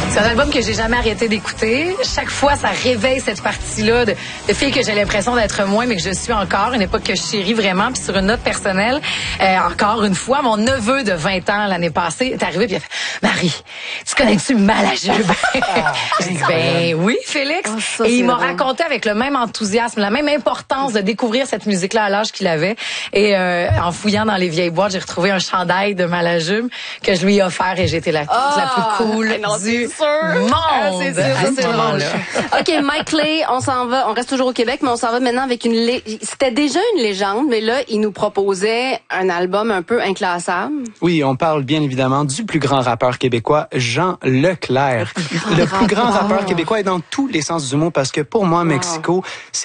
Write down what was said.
C'est un album que j'ai jamais arrêté d'écouter. Chaque fois, ça réveille cette partie-là de filles que j'ai l'impression d'être moins, mais que je suis encore. Une époque que je chéris vraiment. Puis sur une note personnelle, encore une fois, mon neveu de 20 ans l'année passée est arrivé puis il a fait « Marie, tu connais-tu Malajube? » J'ai dit « Ben oui, Félix. Ça, et il m'a drôle. raconté avec le même enthousiasme, la même importance de découvrir cette musique-là à l'âge qu'il avait. Et en fouillant dans les vieilles boîtes, j'ai retrouvé un chandail de Malajube que je lui ai offert et j'étais la plus cool du monde. C'est sûr, c'est drôle. OK, Mike Clay, on s'en va. On reste toujours au Québec, mais on s'en va maintenant avec c'était déjà une légende, mais là, il nous proposait un album un peu inclassable. Oui, on parle bien évidemment du plus grand rappeur québécois, Jean Leclerc. Le plus grand rappeur québécois est dans tous les sens du mot parce que pour moi, Mexico,